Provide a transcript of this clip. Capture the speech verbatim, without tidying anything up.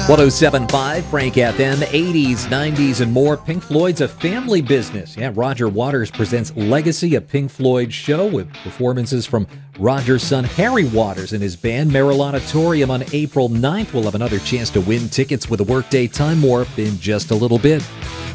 one oh seven point five Frank F M, eighties, nineties, and more. Pink Floyd's a family business. Yeah, Roger Waters presents Legacy, a Pink Floyd show with performances from Roger's son Harry Waters and his band Marillonatorium on April ninth. We'll have another chance to win tickets with a Workday Time Warp in just a little bit.